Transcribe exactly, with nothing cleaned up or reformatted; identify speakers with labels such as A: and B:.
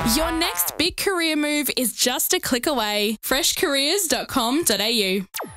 A: Your next big career move is just a click away. fresh careers dot com dot a u